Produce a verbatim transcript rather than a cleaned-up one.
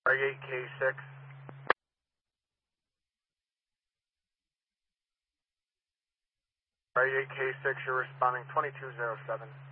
R eight K six. R eight K six, you're responding twenty-two oh seven.